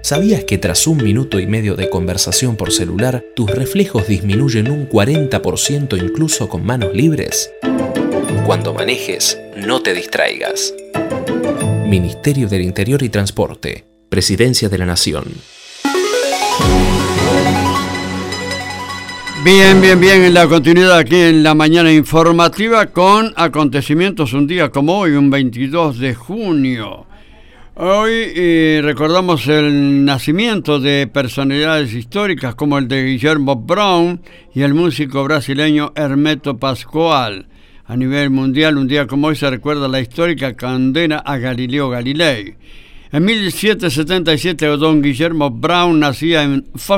¿Sabías que tras 1,5 minutos de conversación por celular, tus reflejos disminuyen un 40% incluso con manos libres? Cuando manejes, no te distraigas. Ministerio del Interior y Transporte, Presidencia de la Nación. Bien, en la continuidad aquí en la mañana informativa con acontecimientos un día como hoy, un 22 de junio. Hoy recordamos el nacimiento de personalidades históricas como el de Guillermo Brown y el músico brasileño Hermeto Pascoal. A nivel mundial, un día como hoy se recuerda la histórica condena a Galileo Galilei. En 1777, don Guillermo Brown nacía en